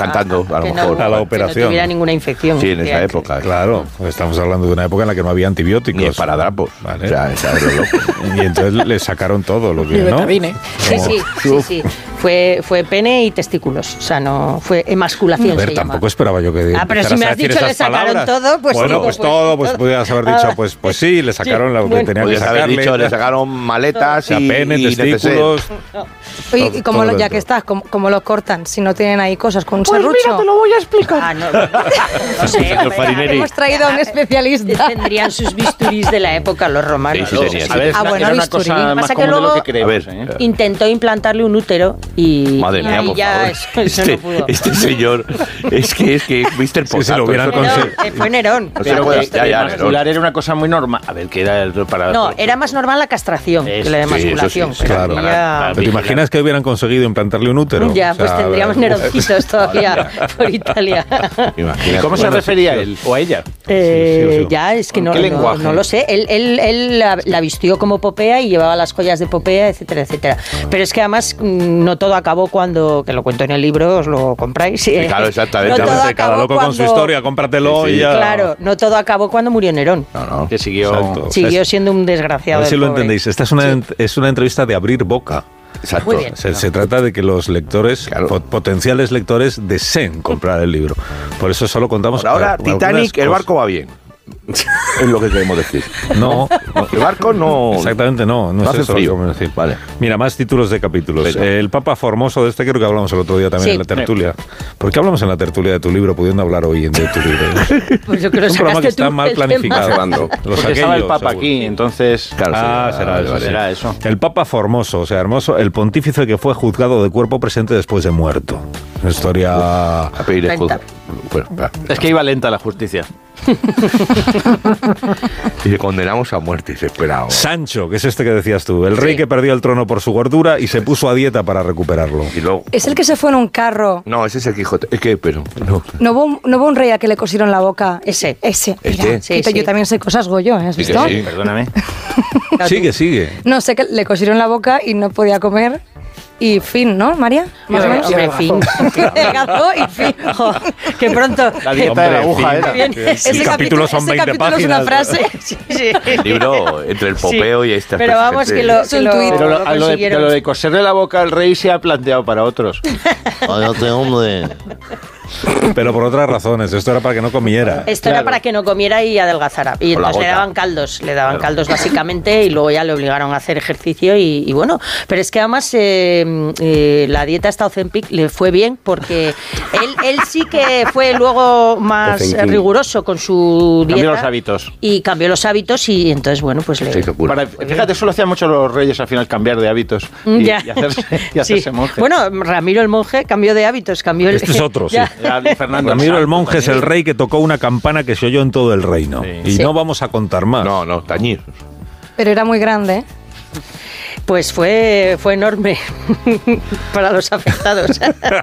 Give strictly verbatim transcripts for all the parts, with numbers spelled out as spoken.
cantando, a, a lo que mejor. No, a la que operación. no tuviera ninguna infección. Sí, en esa época. Claro, estamos hablando de una época en la que no había antibióticos. Ni esparadrapos. Vale. O sea, esa es lo loco. Y entonces le sacaron todo lo que, Y ¿no? betadine. Sí, sí, sí, sí. Fue, fue pene y testículos. O sea, no fue emasculación. A ver, se tampoco llama. esperaba yo que Ah, pero si me has dicho le sacaron todo, pues bueno, digo, pues, pues todo, pues todo. podías haber dicho, pues, pues sí, le sacaron Sí, lo que bueno. tenían que Podrías haber sacarle. dicho, le sacaron maletas O sea, y pene, y testículos. Oye, todo- y como todo lo- ya dentro. que estás, ¿cómo, cómo lo cortan? Si no tienen ahí cosas con un Pues serrucho. mira, te lo voy a explicar. Ah, no, no, no sé, Señor hombre, Farinelli. Hemos traído a un especialista. Tendrían sus bisturís de la época los romanos. Sí, sí, tenía, sí. A ver, Ah, era bueno, una bisturí. cosa más Pasa que común de lo luego- que creemos. A ver, ¿eh? Intentó implantarle un útero y, Madre y mía, ahí por ya favor. eso, eso este, no pudo. este señor, es que es que mister Sí, si lo hubieran Potato, eso no- conseguido. Nerón, eh, fue Nerón. O sea, Pero pues, que ya, ya, emascular era una cosa muy normal. A ver, que era el para... No, era más normal la castración que la sí, eso emasculación. sí, pero claro. aquí Para- ya- para- ¿Pero te imaginas que hubieran conseguido implantarle un útero? Ya, O sea, pues tendríamos a ver, neroncitos todavía por Italia. Imagínate. ¿Cómo se Bueno, refería sí, él o a ella? Eh, sí, sí. Ya, es que ¿Con no, qué no, lenguaje? no lo sé. Él, él, él la, la vistió como Popea y llevaba las joyas de Popea, etcétera, etcétera. Pero es que además mm, no todo acabó cuando, que lo cuento en el libro, os lo compráis. Sí, claro, exactamente. No todo Cada acabó loco con su cuando- historia, cómpratelo Sí, sí. y ya. Claro, no todo acabó cuando murió Nerón. No, no. Que siguió... Exacto. Siguió Es- siendo un A desgraciado. ver si el lo pobre. entendéis. Esta es una, ent- es una entrevista de abrir boca. Exacto. Muy bien. Se, se trata de que los lectores, Claro. po- potenciales lectores, deseen comprar el libro. Por eso solo contamos. Por ahora, a- algunas Titanic, el cosas. barco va bien. Es lo que queremos decir. No, El barco no. exactamente no. No, No es hace eso lo que frío. queremos decir. Vale. Mira, más títulos de capítulos. Venga. El Papa Formoso, de este creo que hablamos el otro día también Sí. en la tertulia. ¿Por qué hablamos en la tertulia de tu libro, pudiendo hablar hoy de tu libro? Pues yo creo Es que un programa que sacaste está tú mal el tema. planificado. Llevando. Lo Porque saqué estaba el yo, Papa seguro. aquí, entonces... Claro, Ah, sí, será vale, eso, vale. Será eso. El Papa Formoso, o sea, hermoso, el pontífice que fue juzgado de cuerpo presente después de muerto. Una historia... A pedir el Treinta. juzgado. Bueno, va. Es que iba lenta la justicia. Y le condenamos a muerte y se esperaba. Sancho, que es este que decías tú, el rey que perdió el trono por su gordura y se puso a dieta para recuperarlo. Y luego. Es el que se fue en un carro. No, ese es el Quijote. Es que, pero. No. ¿No hubo, un- no hubo un rey a que le cosieron la boca? Ese. Ese. Este. Mira, Sí, Quito, sí. yo también sé cosas Goyo, ¿eh? ¿Has Sí que visto? sí. Perdóname. Sigue, sigue. No, sé que le cosieron la boca y no podía comer. Y fin, ¿no, María? Más o menos. Hombre, fin. Gato y fin. Jo, que pronto. La dieta de la aguja fin. era. Bien. Ese Ese capítulo son ese veinte capítulo es una páginas. frase. Sí, sí. El libro entre el popeo Sí. y esta. Pero vamos, que lo, Es que un lo, tuit. Pero lo, lo a lo de, de consiguieron. lo de coserle la boca al rey se ha planteado para otros. Cállate, hombre. Pero por otras razones, esto era para que no comiera. Esto era Claro. para que no comiera y adelgazara. Y Con la entonces le gota. daban caldos, le daban caldos básicamente y luego ya le obligaron a hacer ejercicio y, y bueno. Pero es que además eh, eh, la dieta esta Ozempic le fue bien porque él, él sí que fue luego más Ozempic. riguroso con su dieta. Cambió los hábitos. Y cambió los hábitos y entonces, bueno, pues le... Se hizo cura. Para- fíjate, eso lo hacían mucho los reyes al final, cambiar de hábitos y, Ya. y hacerse, y Sí. hacerse monje. Bueno, Ramiro el monje cambió de hábitos, cambió el... Este es otro, sí. Ya. Ya, Fernando Ramiro el Santo monje es también. el rey que tocó una campana que se oyó en todo el reino. Sí. Y Sí. no vamos a contar más. No, no, tañir. Pero era muy grande, ¿eh? Pues fue, fue enorme para los afectados.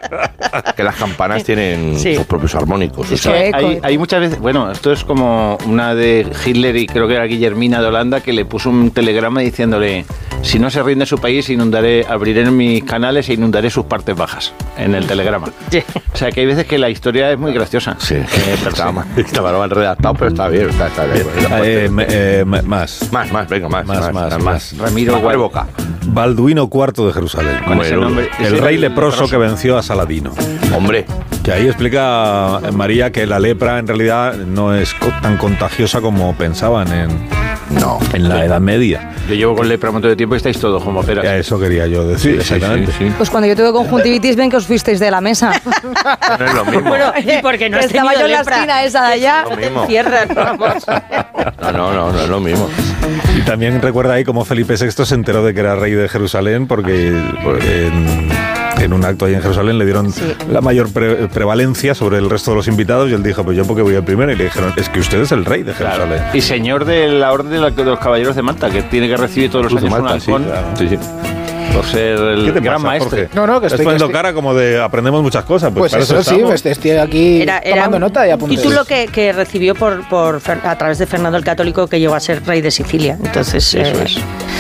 Que las campanas tienen Sí. sus propios armónicos. o Es sea, que eco. hay, hay muchas veces, bueno, esto es como una de Hitler y creo que era Guillermina de Holanda que le puso un telegrama diciéndole: si no se rinde su país, inundaré, abriré mis canales e inundaré sus partes bajas, en el telegrama. Sí. O sea que hay veces que la historia es muy graciosa. Sí, Eh, pero estaba sí. mal, estaba mal redactado, pero está bien. Está, está bien. Eh, me- eh, me- más. Más, más, venga, más. Más, más, más. Ramiro Abre Guay. boca. Balduino cuarto de Jerusalén. Con ese Bueno, nombre. El ese rey era leproso que venció a Saladino. Hombre, Que ahí explica María que la lepra en realidad no es co- tan contagiosa como pensaban en, no. en la Edad Media. Yo llevo con lepra un montón de tiempo y estáis todos como peras. A eso quería yo decir, Sí, sí, exactamente. sí, sí. Pues cuando yo tuve conjuntivitis, ven que os fuisteis de la mesa. No es lo mismo. Bueno, y porque no has Estaba tenido yo en la lepra. esquina esa de allá. Lo mismo. Cierran, vamos. No, no, no, no es lo mismo. Y también recuerda ahí cómo Felipe sexto se enteró de que era rey de Jerusalén porque porque en, en un acto ahí en Jerusalén le dieron Sí. la mayor pre- prevalencia sobre el resto de los invitados y él dijo, pues yo porque voy el primero. Y le dijeron, es que usted es el rey de Claro. Jerusalén. Y señor de la orden de, la- de los caballeros de Malta, que tiene que recibir todos los Cruz de años un Malta, sí, halcón claro. Sí, sí. por ser ¿Qué el te gran pasa, maestro. Jorge? No, no, que Estás estoy- poniendo que estoy- cara como de aprendemos muchas cosas. Pues, Pues para eso eso sí, estamos. este- estoy aquí Era, era tomando un nota y apuntes. título que, que recibió por, por Fer- a través de Fernando el Católico, que llegó a ser rey de Sicilia. Entonces, Eso eh, es.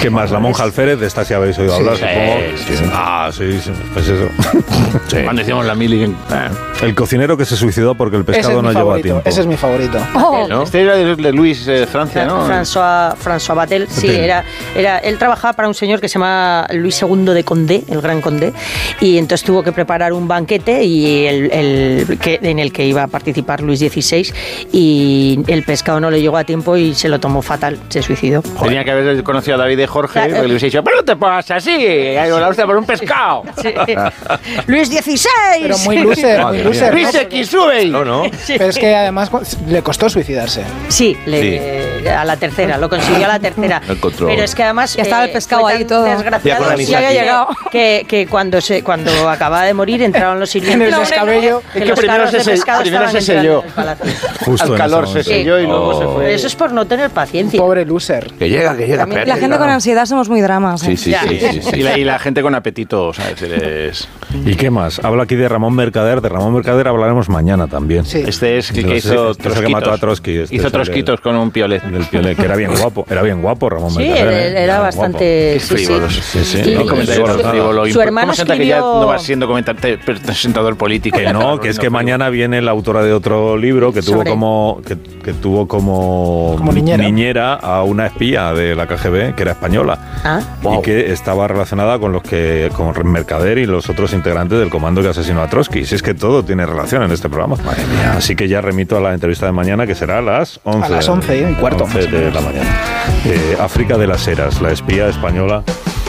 ¿Qué más? La monja alférez, de esta sí habéis oído hablar, Sí, supongo. sí, sí. Ah, sí, sí, pues eso. Sí. Cuando hicimos la mili. en- El cocinero que se suicidó porque el Ese es pescado no mi llegó a favorito. tiempo. Ese es mi favorito. Oh, ¿No? Este era de, de Luis eh, Francia, ¿no? François, François Batel, sí, Batel. era, era, él trabajaba para un señor que se llama Luis segundo de Condé, el gran Condé, y entonces tuvo que preparar un banquete y el, el que, en el que iba a participar Luis dieciséis, y el pescado no le llegó a tiempo y se lo tomó fatal, se suicidó. Tenía que haber conocido a David de Jorge, Claro. porque le hubiese dicho, pero no te pongas así, hay la hostia por un pescado. Sí. Luis dieciséis. Pero muy loser, muy Madre loser. Luis ¿no? X, sube. No, no. Pero es que además le costó suicidarse. Sí, le- a la tercera, lo consiguió a la tercera. Lo encontró. Pero es que además Ya estaba el pescado fue ahí tan todo. desgraciado Ya con la que- había llegado. que, que cuando se cuando acababa de morir entraron los sirvientes En el descabello. que Es que los primero carros se de se- pescado primero estaban se entrando selló. en el palacio. Justo Al en calor ese se momento. selló y luego Oh. se fue. Eso es por no tener paciencia. Pobre loser. Que llega, que llega. También espérate, la gente que con no. ansiedad somos muy dramas. ¿eh? Sí, sí, Ya. sí, sí, sí. Y la, y la gente con apetito, ¿sabes? Es- ¿Y qué más? Habla aquí de Ramón Mercader. De Ramón Mercader hablaremos mañana también. Sí. Este es el No, que sí, hizo este es el que mató a Trotsky, este es hizo el trosquitos del- con un piolet. Del Piolet, que era bien guapo. Era bien guapo Ramón Sí, Mercader. era, ¿eh? era bien bastante. Qué sí, sí. frívolos. Sí, sí. Y- No, Un comentario frívolo, nada. frívolo. Su hermano ¿Cómo se nota que ya escribió- no va siendo comentante- presentador político? Que no, que es que mañana viene la autora de otro libro que tuvo Sobre- como que, que tuvo como, Como niñera. a una espía de la K G B que era española Ah, y que estaba relacionada con los que con Mercader y los otros integrantes del comando que asesinó a Trotsky. Si es que todo tiene relación en este programa. Así que ya remito a la entrevista de mañana, que será a las once. A las once y cuarto, once más o de menos. la mañana. Eh, África de las Heras, la espía española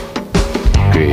que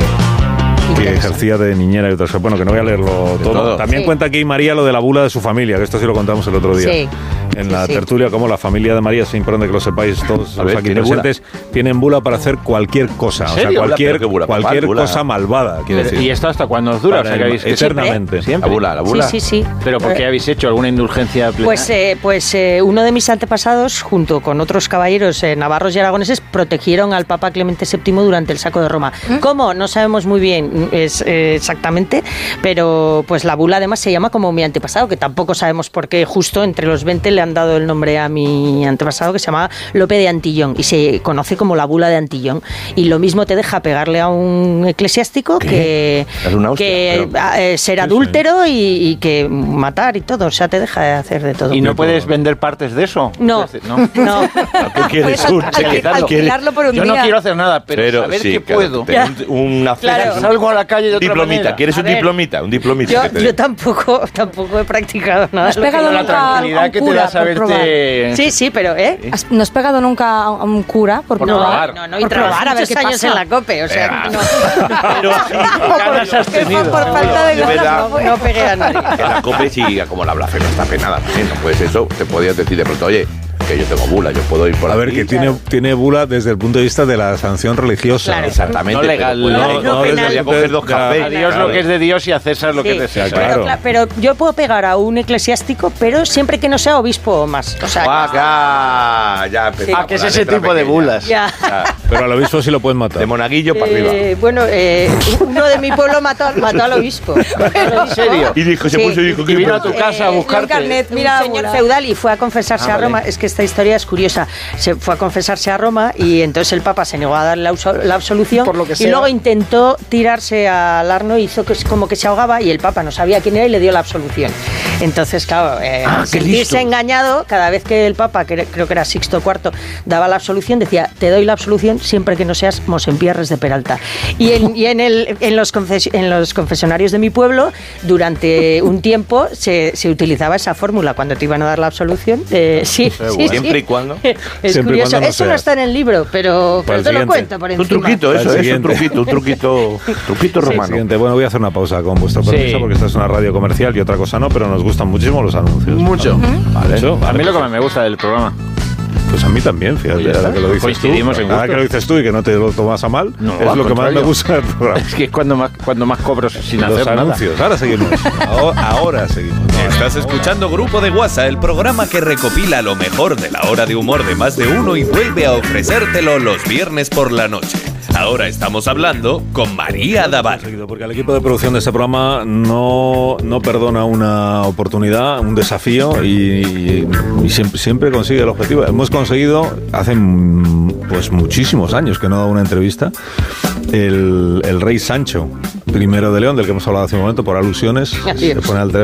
que ejercía de niñera y otras cosas. Bueno, que no voy a leerlo todo. todo. También Sí. cuenta aquí María lo de la bula de su familia, que esto sí lo contamos el otro día. Sí. En Sí, la sí. tertulia, como la familia de María, es importante que lo sepáis todos A los ver, aquí ¿tiene bula? presentes, tienen bula para hacer cualquier cosa. O sea, serio? cualquier, Pero qué bula, papá, cualquier bula. cosa malvada, quiero decir. ¿Y esto hasta cuándo os dura? O Para sea, que el- habéis, que eternamente. siempre. La bula, la bula. sí, sí, sí. ¿Pero por qué habéis hecho alguna indulgencia plena? Pues, eh, pues eh, uno de mis antepasados, junto con otros caballeros eh, navarros y aragoneses, protegieron al Papa Clemente séptimo durante el saco de Roma. ¿Cómo? No sabemos muy bien es, eh, exactamente, pero pues la bula además se llama como mi antepasado, que tampoco sabemos por qué justo entre los veinte le han dado el nombre a mi antepasado, que se llama Lope de Antillón, y se conoce como la bula de Antillón. Y lo mismo te deja pegarle a un eclesiástico que, Es una hostia, que pero- eh, ser adúltero y, y que matar y todo. O sea, te deja hacer de todo. ¿Y no puedes vender partes de eso? No, No. no. ¿Qué quieres? Puedes Un- al- ¿qué- al- qué- alquilarlo por un Yo día. no quiero hacer nada, pero, Pero saber sí, que claro, puedo. tener un- una Claro. cena, un Salgo a la calle de otra diplomita. manera. ¿Quieres A un ver, diplomita? Un diplomita. Yo, que te yo den. tampoco, tampoco he practicado nada. ¿Has de lo que pegado yo La nunca a un tranquilidad que te cura da por saberte... Sí, sí, pero ¿eh? ¿Has- ¿No has pegado nunca a un cura por, Por No, probar? probar. no, no, y Por probar, trabajar a ver muchos qué años pasa. en la COPE, o sea, Venga. no, Pero sí, ganas has Que fue tenido. por falta de De ganas, verdad. no, no pegué a nadie. que la cope sí, como la blasfemia está penada también, ¿no? Pues eso, te podías decir de pronto, oye, que yo tengo bula, yo puedo ir por A ver, aquí. que tiene, tiene bula desde el punto de vista de la sanción religiosa. Claro. Exactamente. No legal, pero no, puedo- no desde penal. voy a coger dos De la- cafés. A Dios Claro. lo que es de Dios y a César lo que Sí. es de César. Claro. Pero, cla- pero yo puedo pegar a un eclesiástico, pero siempre que no sea obispo o más. O sea, Ah, ya, ya empezamos Ah, que es la ese letra tipo de pequeña. bulas. ya. Ya, Pero al obispo sí lo pueden matar. de monaguillo para arriba. Eh, bueno, eh, uno de mi pueblo mató, mató al obispo. Mató al ¿En obispo. serio? Y dijo, se Sí. puso y dijo, Y ¿qué vino a pasa? tu casa a Eh, buscarte. un carnet. Un Mira, señor bula. feudal y fue a confesarse Ah, a Roma. vale. Es que esta historia es curiosa. Se fue a confesarse a Roma y entonces el Papa se negó a darle la, abso- la absolución. Por lo que y sea. luego intentó tirarse al Arno, hizo que, como que se ahogaba y el Papa no sabía quién era y le dio la absolución. Entonces, claro, eh, Ah, qué sentirse listo. engañado, cada vez que el Papa, que creo que era Sixto cuarto, daba la absolución, decía, te doy la absolución siempre que no seas Mosempierres de Peralta. Y en, y en, el, en, los confes- en los confesionarios de mi pueblo, durante un tiempo se, se utilizaba esa fórmula cuando te iban a dar la absolución. Eh, sí, sí, sí. Siempre y cuando. Es Siempre y curioso. cuando no Eso no seas. está en el libro, pero, Para pero el te lo siguiente. cuento por Un encima. truquito, Al eso es un siguiente. truquito, un truquito, truquito Sí, romano. siguiente. Bueno, voy a hacer una pausa con vuestro Sí. permiso porque esta es una radio comercial y otra cosa no, pero nos gustan muchísimo los anuncios. Mucho. Vale. Mucho. A Vale. mí lo que más me gusta del programa. Pues a mí también, fíjate, Pues ya ahora está. que lo dices Coincidimos tú. en Ahora gustos. que lo dices tú y que no te lo tomas a mal, No, es al lo que más contrario. me gusta del programa. Es que es cuando más, cuando más cobro sin Los hacer nada. anuncios. Ahora seguimos. Ahora, ahora seguimos. Estás escuchando Grupo de WhatsApp, el programa que recopila lo mejor de la hora de humor de más de uno y vuelve a ofrecértelo los viernes por la noche. Ahora estamos hablando con María Daval. Seguido, porque el equipo de producción de este programa no, no perdona una oportunidad, un desafío y, y siempre, siempre consigue el objetivo. Hemos conseguido hace mm, pues muchísimos años que no da una entrevista, el, el rey Sancho primero de León, del que hemos hablado hace un momento por alusiones, Así es. se pone al teléfono